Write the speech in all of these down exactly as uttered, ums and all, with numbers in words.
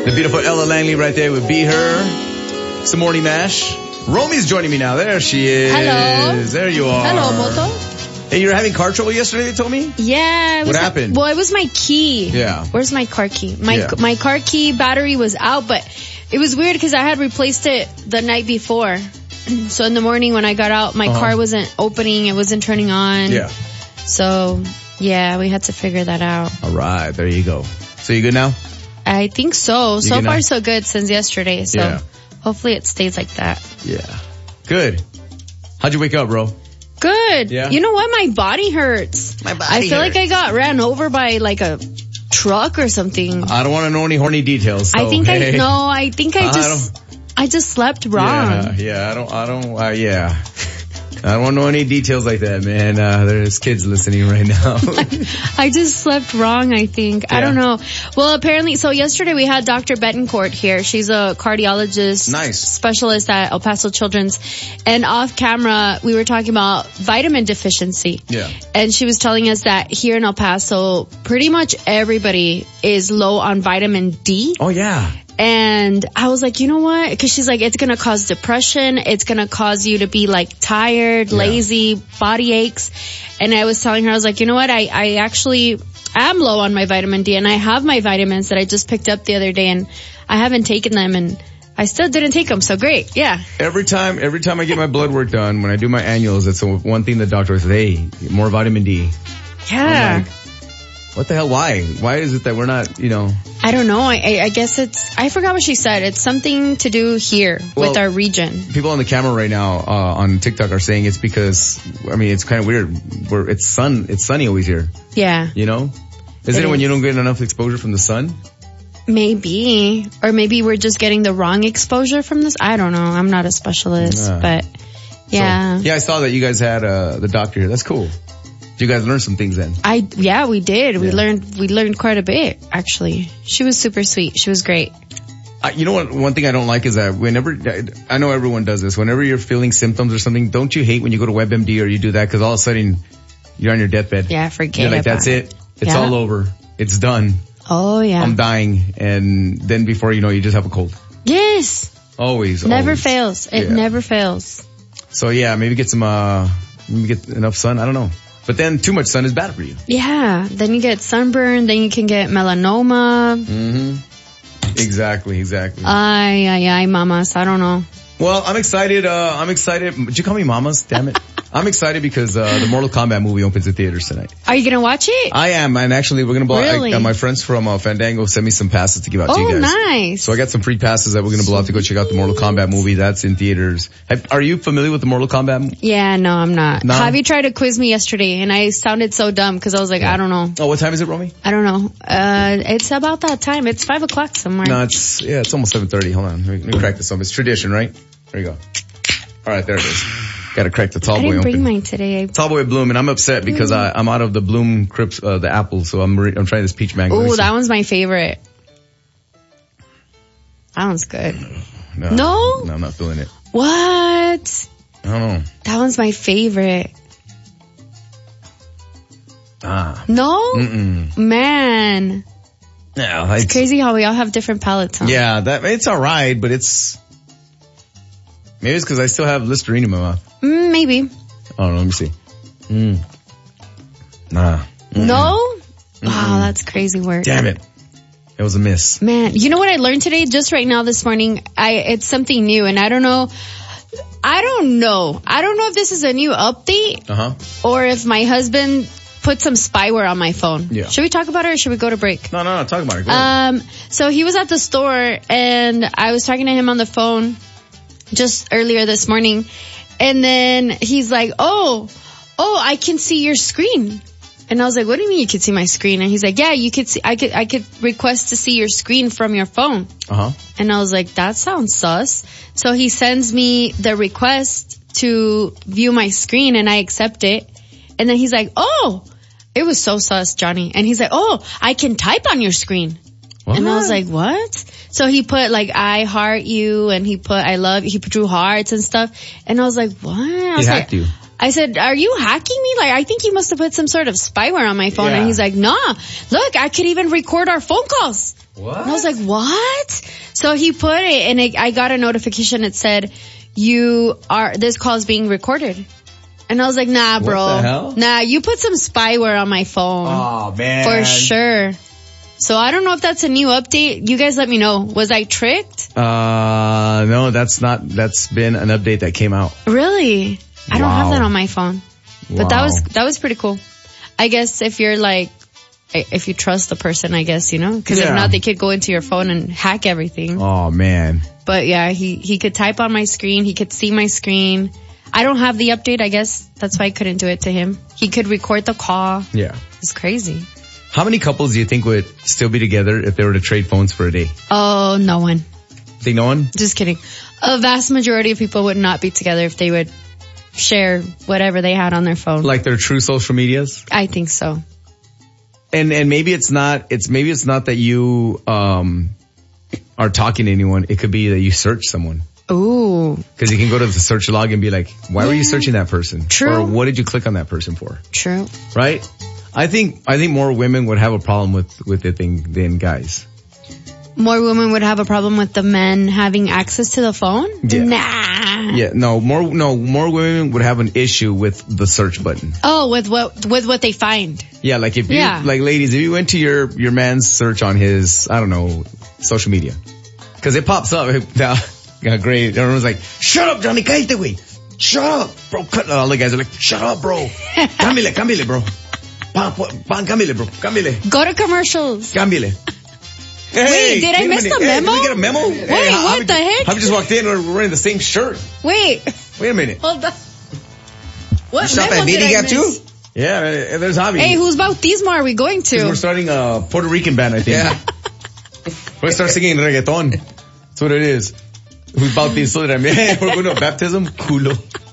The beautiful Ella Langley right there with Be Her. Some morning mash. Romy's joining me now. There she is. Hello. There you are. Hello, Moto. Hey, you were having car trouble yesterday, they told me? Yeah. It was what happened? Like, well, it was my key. Yeah. Where's my car key? My yeah. my car key battery was out, but it was weird because I had replaced it the night before. So in the morning when I got out, my uh-huh. car wasn't opening. It wasn't turning on. Yeah. So, yeah, we had to figure that out. All right. There you go. So you good now? I think so. You so far, now? so good since yesterday. So yeah. hopefully it stays like that. Yeah. Good. How'd you wake up, bro? Good. Yeah. You know what? My body hurts. My body I feel hurts. like I got ran over by like a truck or something. I don't want to know any horny details. So, I think hey. I, no, I think I just, I, I just slept wrong. Yeah, yeah, I don't, I don't, uh, yeah. I don't want to know any details like that, man. Uh, there's kids listening right now. I just slept wrong, I think. Yeah. I don't know. Well, apparently, so yesterday we had Doctor Betancourt here. She's a cardiologist. Nice. Specialist at El Paso Children's. And off camera, we were talking about vitamin deficiency. Yeah. And she was telling us that here in El Paso, pretty much everybody is low on vitamin D. Oh, yeah. And I was like, you know what? Because she's like, it's going to cause depression. It's going to cause you to be like tired, yeah. lazy, body aches. And I was telling her, I was like, you know what? I, I actually am low on my vitamin D, and I have my vitamins that I just picked up the other day, and I haven't taken them, and I still didn't take them. So great. Yeah. Every time, every time I get my blood work done, when I do my annuals, that's the one thing the doctor says, hey, more vitamin D. Yeah. What the hell? Why? Why is it that we're not, you know? I don't know. I, I guess it's, I forgot what she said. It's something to do here well, with our region. People on the camera right now, uh, on TikTok are saying it's because, I mean, it's kind of weird. We're, it's sun, it's sunny always here. Yeah. You know? Isn't it, it when you don't get enough exposure from the sun? Maybe. Or maybe we're just getting the wrong exposure from this. I don't know. I'm not a specialist, yeah. but yeah. So, yeah, I saw that you guys had, uh, the doctor here. That's cool. You guys learned some things then. I, yeah, we did. We yeah. learned, we learned quite a bit, actually. She was super sweet. She was great. Uh, you know what? One thing I don't like is that whenever, I know everyone does this, whenever you're feeling symptoms or something, don't you hate when you go to WebMD or you do that? Cause all of a sudden you're on your deathbed. Yeah, forget You're like, about that's it. it. It's yeah. all over. It's done. Oh yeah. I'm dying. And then before you know, you just have a cold. Yes. Always. Never always. fails. It yeah. never fails. So yeah, maybe get some, uh, maybe get enough sun. I don't know. But then too much sun is bad for you. Yeah. Then you get sunburn. Then you can get melanoma. Mm-hmm. Exactly. Exactly. Ay, ay, ay, mamas. I don't know. Well, I'm excited. Uh, I'm excited. Did you call me mamas? Damn it. I'm excited because uh the Mortal Kombat movie opens in theaters tonight. Are you gonna watch it? I am, and actually we're gonna blow. Really? I, uh, my friends from uh, Fandango sent me some passes to give out oh, to you guys. Oh, nice. So I got some free passes that we're gonna blow out to go check out the Mortal Kombat movie. That's in theaters. Have, are you familiar with the Mortal Kombat movie? Yeah, no, I'm not. No? Javi tried to quiz me yesterday, and I sounded so dumb because I was like, yeah. I don't know. Oh, what time is it, Romy? I don't know. Uh, it's about that time. It's five o'clock somewhere. No, it's yeah, it's almost seven thirty. Hold on, let me, let me crack this open. It's tradition, right? There you go. All right, there it is. Gotta crack the tall I boy didn't open. bring mine today. Tall boy Bloom, and I'm upset because I, I'm out of the Bloom Crips, uh, the apple, so I'm re- I'm trying this peach mango. Ooh, that one's my favorite. That one's good. No, no? No, I'm not feeling it. What? I don't know. That one's my favorite. Ah. No? Mm-mm. Man. Yeah, it's, it's crazy how we all have different palates, huh? Yeah, that, it's alright, but it's, maybe it's cause I still have Listerine in my mouth. Mm, maybe. I don't know, let me see. Mm. Nah. Mm-mm. No? Mm-mm. Wow, that's crazy work. Damn it. It was a miss. Man, you know what I learned today? Just right now this morning, I, it's something new, and I don't know, I don't know. I don't know if this is a new update, uh-huh. or if my husband put some spyware on my phone. Yeah. Should we talk about it or should we go to break? No, no, no, talk about it. Go um, so he was at the store and I was talking to him on the phone just earlier this morning. And then he's like, oh, oh, I can see your screen. And I was like, what do you mean you can see my screen? And he's like, yeah, you could see, I could, I could request to see your screen from your phone. Uh-huh. And I was like, that sounds sus. So he sends me the request to view my screen and I accept it. And then he's like, oh, it was so sus, Johnny. And he's like, oh, I can type on your screen. What? And I was like, what? So he put like, I heart you, and he put, I love you. He drew hearts and stuff. And I was like, what? I was he hacked like, you. I said, are you hacking me? Like, I think you must have put some sort of spyware on my phone. Yeah. And he's like, nah, look, I could even record our phone calls. What? And I was like, what? So he put it and it, I got a notification. It said, you are, this call is being recorded. And I was like, nah, bro. What the hell? Nah, you put some spyware on my phone. Oh, man. For sure. So I don't know if that's a new update. You guys let me know. Was I tricked? Uh, no, that's not, that's been an update that came out. Really? I don't Wow. have that on my phone. But Wow. that was, that was pretty cool. I guess if you're like, if you trust the person, I guess, you know, cause Yeah. if not, they could go into your phone and hack everything. Oh, man. But yeah, he, he could type on my screen. He could see my screen. I don't have the update. I guess that's why I couldn't do it to him. He could record the call. Yeah. It's crazy. How many couples do you think would still be together if they were to trade phones for a day? Oh, no one. Think no one? Just kidding. A vast majority of people would not be together if they would share whatever they had on their phone. Like their true social medias? I think so. And, and maybe it's not, it's, maybe it's not that you, um, are talking to anyone. It could be that you search someone. Ooh, Cause you can go to the search log and be like, why were you searching that person? True. Or what did you click on that person for? true. Right? I think, I think more women would have a problem with, with it than, than guys. More women would have a problem with the men having access to the phone? Yeah. Nah. Yeah, no, more, no, more women would have an issue with the search button. Oh, with what, with what they find. Yeah, like if you, Yeah. like ladies, if you went to your, your man's search on his, I don't know, social media. Cause it pops up. Now, yeah, great. Everyone's like, shut up, Johnny, cállate, güey. Shut up, bro. Cut. All the guys are like, shut up, bro. Cámbiale, cámbiale, bro. Pan, pan, cámbiale, bro. Cámbiale. Go to commercials. Cámbiale. Wait, did I wait a miss minute. the Hey, memo? did we get a memo? Wait, Hey, how- what how the we- heck? How we just walked in and we're wearing the same shirt? Wait, Wait a minute. hold on. What You shop memo at did I Media Gap miss? too? Yeah, uh, there's Javi. Hey, whose bautismo are we going We're to? starting a Puerto Rican band, I think. Yeah. We're gonna start singing reggaeton. That's what it is. Who's bautizó? Hey, we're going to a baptism? Culo.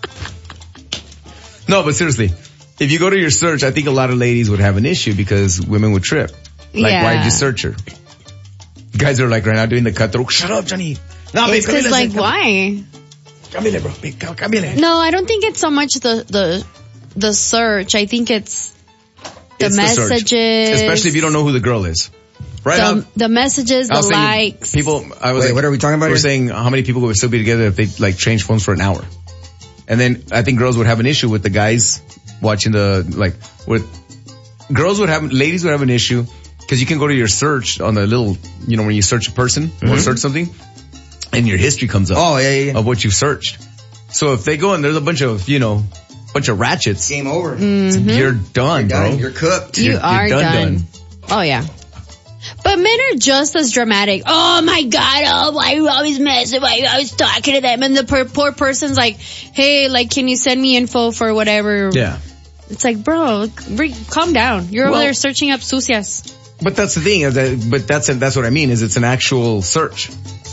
No, but seriously, if you go to your search, I think a lot of ladies would have an issue because women would trip. Like, Yeah. why did you search her? Guys are like right now doing the cutthroat. Shut up, Johnny. No, It's babe, cause cámbiale, like, cámbiale, why? Cámbiale, bro. Babe, cá- cámbiale. No, I don't think it's so much the, the, the search. I think it's the It's search. messages. Especially if you don't know who the girl is. Right now, the, the messages, I the was saying likes. people, I was Wait, like, what are we talking about We're here? saying how many people would still be together if they like change phones for an hour. And then I think girls would have an issue with the guys watching the, like, with, girls would have, ladies would have an issue because you can go to your search on the little, you know, when you search a person Mm-hmm. or search something and your history comes up. Oh, yeah, yeah, yeah. Of what you've searched. So if they go and there's a bunch of, you know, bunch of ratchets, Game over. you're done, You're bro. done. You're cooked. You you're- you're are done, done. done. Oh yeah. But men are just as dramatic. Oh my God, oh, why are you always messing? Why are you always talking to them? And the per- poor person's like, hey, like, can you send me info for whatever? Yeah. It's like, bro, bring, calm down. You're Well- over there searching up sucias. But that's the thing, is that, but that's, that's what I mean, is it's an actual search.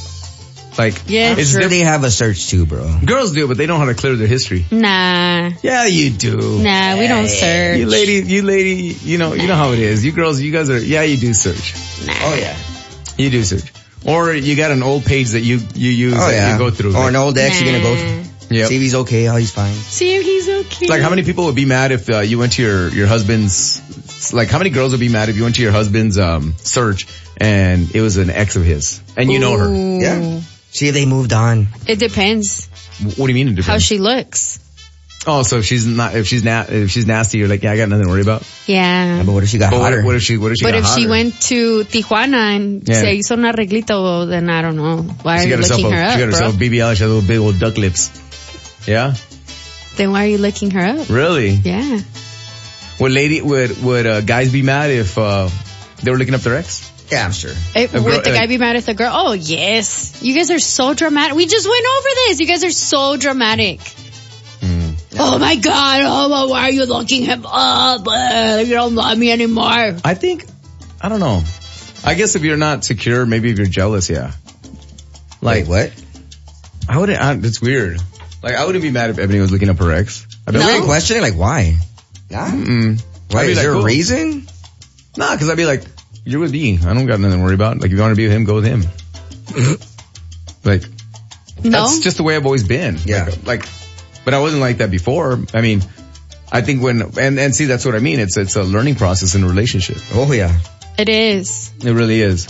Like, Yeah, it's Sure, diff- they have a search too, bro. girls do, but they know how to clear their history. Nah, Yeah, you do. nah, we don't search. You lady, you lady, you know, you know how it is. You girls, you guys are, yeah, you do search. Nah. Oh yeah. You do search. Or you got an old page that you, you use Oh that yeah. you go through. Or Like, an old ex you're gonna go Nah. through. Yep. See if he's okay, how he's fine. See if he's okay. Like how many people would be mad if uh, you went to your, your husband's, like how many girls would be mad if you went to your husband's, um, search and it was an ex of his and you know her? Ooh. Yeah. See if they moved on. It depends What do you mean it depends? how she looks. Oh, so if she's not, if she's na- if she's nasty, you're like, yeah, I got nothing to worry about. Yeah. But what if she got But hotter? what, what if she, what if she But got if she hotter? went to Tijuana and Yeah. se hizo un arreglito, then I don't know. Why are She you got herself looking a, her she up, got herself bro? a B B L, she had little big old duck lips. Yeah? Then why are you looking her up? Really? Yeah. Would lady, would, would, uh, guys be mad if, uh, they were looking up their ex? Yeah, I'm sure. It, A girl- would the guy like- be mad at the girl? Oh, yes. You guys are so dramatic. We just went over this. You guys are so dramatic. Hmm. Oh my God. Oh, well, why are you looking him up? Uh, you don't love me anymore. I think, I don't know. I guess if you're not secure, maybe if you're jealous, yeah. Like, Wait, what? I wouldn't, I, it's weird. Like, I wouldn't be mad if Ebony was looking up her ex. I'd be No? like, Great question. Like, why? Nah. mm. Why? I'd be Is like, there cool. a reason? Nah, cause I'd be like, you're with me. I don't got nothing to worry about. Like, if you want to be with him, go with him. Like, No? that's just the way I've always been. Yeah. Like, like, But I wasn't like that before. I mean, I think when, and, and see, that's what I mean. It's, it's a learning process in a relationship. Oh yeah. It is. It really is.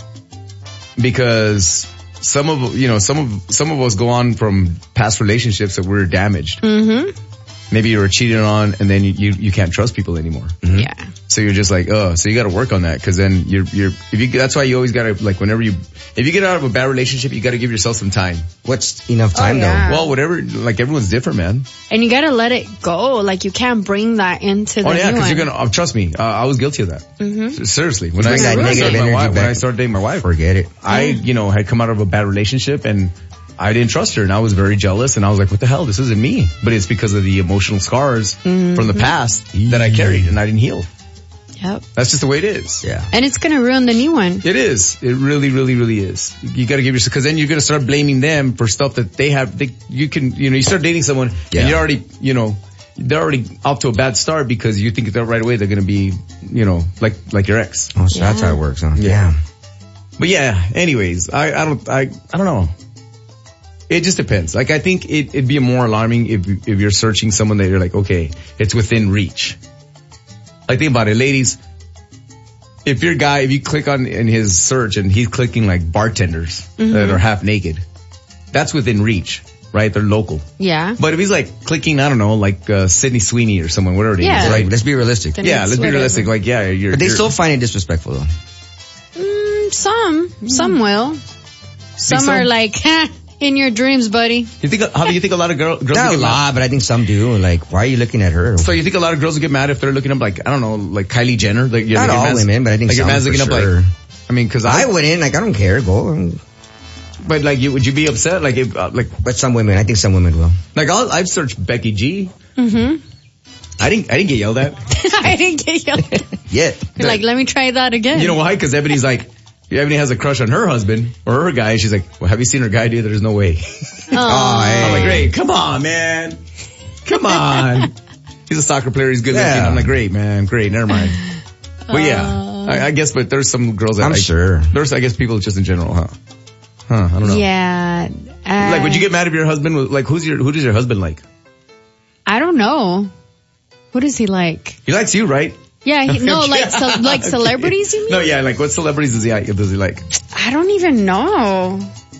Because some of, you know, some of, some of us go on from past relationships that were damaged. Mm-hmm. Maybe you were cheated on and then you, you, you can't trust people anymore. Mm-hmm. Yeah. So you're just like, oh, so you got to work on that. Cause then you're, you're, if you, that's why you always got to, like, whenever you, if you get out of a bad relationship, you got to give yourself some time. What's enough time Oh, yeah. though? Well, whatever, like everyone's different, man. And you gotta let it go. Like you can't bring that into the Oh yeah, new cause one. you're gonna, uh, trust me, uh, I was guilty of that. Mm-hmm. Seriously. When Bring I, that when, I negative started my energy wife, when back. I started dating my wife, Forget it. I, you know, had come out of a bad relationship and I didn't trust her and I was very jealous and I was like, what the hell? This isn't me. But it's because of the emotional scars Mm-hmm. from the past that I carried and I didn't heal. Yep. That's just the way it is. Yeah. And it's gonna ruin the new one. It is. It really, really, really is. You gotta give yourself, cause then you're gonna start blaming them for stuff that they have, they, you can, you know, you start dating someone Yeah. and you're already, you know, they're already off to a bad start because you think that right away they're gonna be, you know, like, like your ex. Oh, so Yeah. that's how it works, huh? Yeah. But yeah, anyways, I, I don't, I, I don't know. It just depends. Like, I think it, it'd be more alarming if, if you're searching someone that you're like, okay, it's within reach. Like, think about it, ladies. If your guy, if you click on in his search and he's clicking like bartenders Mm-hmm. that are half naked, that's within reach, right? They're local. Yeah. But if he's like clicking, I don't know, like, uh, Sydney Sweeney or someone, whatever it is, Yeah. right? Let's be realistic. Then Yeah, it's let's be whatever. realistic. Like, yeah, you're, But they you're- still find it disrespectful though. Mm, some. Some will. Some so? are like, ha, in your dreams, buddy. you think, how do you think a lot of girl, girls Not would a get mad? lot, but I think some do. Like, why are you looking at her? So you think a lot of girls would get mad if they're looking up like, I don't know, like Kylie Jenner? Like, you're Not like, your all man's- women, but I think like your some man's for looking sure. up like, I mean, cause I, I wouldn't. Like, I don't care. Go. but like, you, would you be upset? Like, if, uh, like, But some women, I think some women will. like I'll, I've searched Becky G. Mm-hmm. I didn't, I didn't get yelled at. I didn't get yelled at. Yeah. You're like, let me try that again. You know why? Cause Ebony's like, Ebony has a crush on her husband or her guy. And she's like, well, have you seen her guy, dude? There's no way. Oh, I'm like, great. Come on, man. Come on. He's a soccer player. He's good looking. Yeah. I'm like, great, man. Great. Never mind. But yeah, I, I guess, but there's some girls that I'm like, sure. there's, I guess, people just in general, huh? Huh, I don't know. Yeah. Uh, Like, would you get mad if your husband was, like, who's your, who does your husband like? I don't know. What is he like? He likes you, right? Yeah, he, no, like ce- like celebrities, you mean? No, yeah, like, what celebrities does he like? Does he like? I don't even know.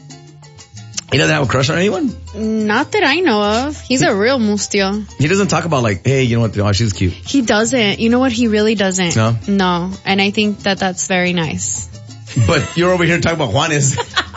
He doesn't have a crush on anyone? Not that I know of. He's a real mustio. He doesn't talk about like, hey, you know what? Oh, she's cute. He doesn't. You know what? He really doesn't. No? No. And I think that that's very nice. But you're over here talking about Juanes.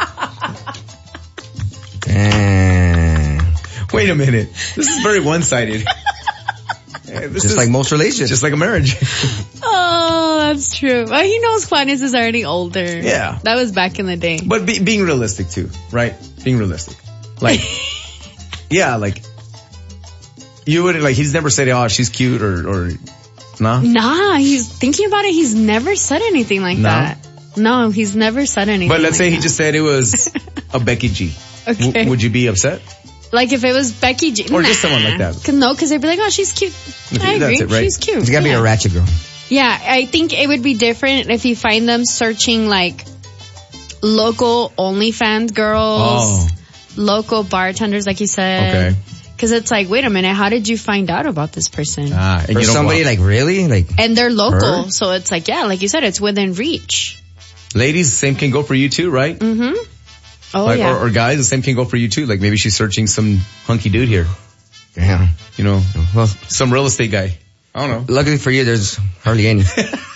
Uh, Wait a minute. This is very one-sided. Eh, this just is like most relationships. just like a marriage. Oh, that's true. Well, he knows Juanes is already older. Yeah. That was back in the day. But be, being realistic too, right? Being realistic. Like, yeah, like, you would like, he's never said, oh, she's cute or, or, no? Nah, he's thinking about it. He's never said anything like No? that. No, he's never said anything. But let's like say he that. just said it was a Becky G. Okay. W- would you be upset? Like if it was Becky G. Or nah. just someone like that. Cause, no, because they'd be like, oh, she's cute. I That's agree. it, right? She's cute. It's gotta be yeah. a ratchet girl. Yeah, I think it would be different if you find them searching like local OnlyFans girls, Oh. local bartenders, like you said. Okay. Because it's like, wait a minute, how did you find out about this person? Ah, and Or you don't somebody want- like really like. And they're local, Her? so it's like, yeah, like you said, it's within reach. Ladies, the same can go for you too, right? Mm-hmm. Oh, Like, yeah. or, or guys, the same can go for you too. Like maybe she's searching some hunky dude here, Yeah. you know, Well, some real estate guy. I don't know. luckily for you, there's hardly any.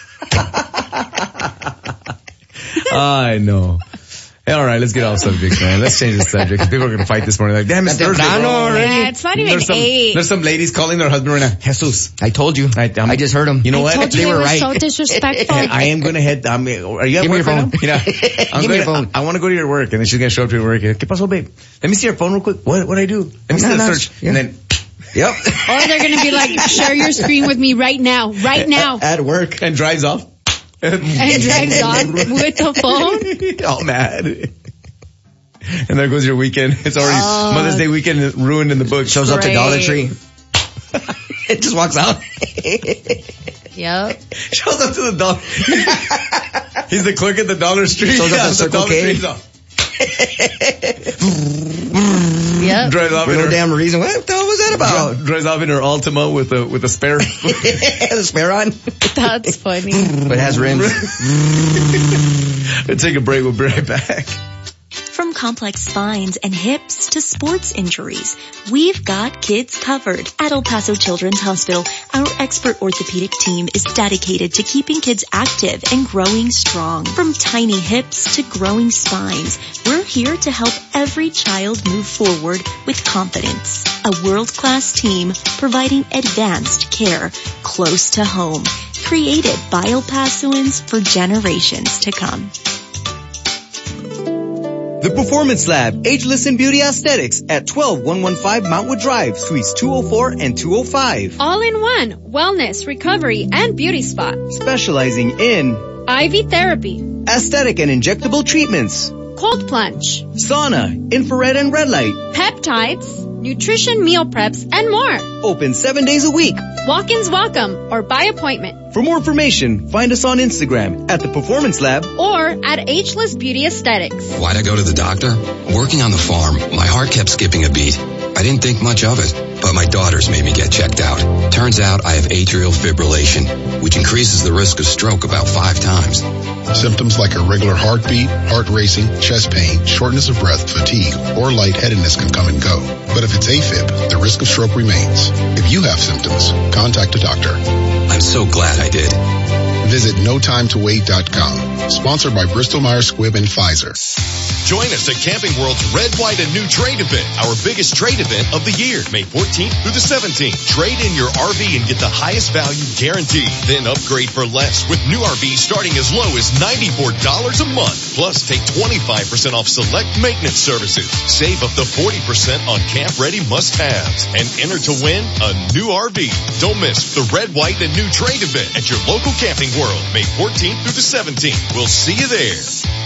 I know. Hey, all right, let's get off subject, man. Let's change the subject. 'Cause people are going to fight this morning. Like, damn, it's Thursday. Temprano bro. already. Yeah, it's not even There's some, eight. there's some ladies calling their husband right now. Jesus. I told you. I, I'm- I just heard them. You know I what? told you They they were were right. so disrespectful. I am going to head. I'm, are you at Give me work your right phone. now? Yeah. I'm Give me gonna, your phone. I, I want to go to your work, and then she's going to show up to your work. ¿Qué pasó, babe? Let me see your phone real quick. What? What I do? Let me see No, the no, search. yeah. And then Yep. Or they're going to be like, share your screen with me right now, right now. At work. and drives off. And drags off with the phone. All mad. And there goes your weekend. It's already Oh. Mother's Day weekend ruined in the book. Shows up to Great. Dollar Tree. It just walks out. Yep. Shows up to the dollar. He's the clerk at the Dollar Tree. Shows up Yeah, at the Circle Dollar K. Tree's off. Yep. Drives off For in no her, damn reason. What the hell was that about? drives off in her Altima with a with a spare. The spare on. That's funny. But it has rims. Take a break. We'll be right back. From complex spines and hips to sports injuries, we've got kids covered. At El Paso Children's Hospital, our expert orthopedic team is dedicated to keeping kids active and growing strong. From tiny hips to growing spines, we're here to help every child move forward with confidence. A world-class team providing advanced care close to home, created by El Pasoans for generations to come. The Performance Lab, Ageless in Beauty Aesthetics at twelve one fifteen Mountwood Drive, Suites two oh four and two oh five. All in one, wellness, recovery, and beauty spot. Specializing in I V therapy, aesthetic and injectable treatments, cold plunge, sauna, infrared and red light. peptides, nutrition meal preps, and more. Open seven days a week. Walk-ins welcome or by appointment. For more information, find us on Instagram at The Performance Lab or at Ageless Beauty Aesthetics. Why'd I go to the doctor? Working on the farm, my heart kept skipping a beat. I didn't think much of it, but my daughters made me get checked out. Turns out I have atrial fibrillation, which increases the risk of stroke about five times. Symptoms like irregular heartbeat, heart racing, chest pain, shortness of breath, fatigue, or lightheadedness can come and go. But if it's AFib, the risk of stroke remains. If you have symptoms, contact a doctor. I'm so glad I did. Visit no time to wait dot com. Sponsored by Bristol Myers Squibb and Pfizer. Join us at Camping World's Red, White, and New Trade event, our biggest trade event of the year, May fourteenth through the seventeenth. Trade in your R V and get the highest value guaranteed. Then upgrade for less with new R Vs starting as low as ninety-four dollars a month. Plus, take twenty-five percent off select maintenance services. Save up to forty percent on camp-ready must-haves. And enter to win a new R V. Don't miss the Red, White, and New Trade event at your local Camping World, May fourteenth through the seventeenth. We'll see you there.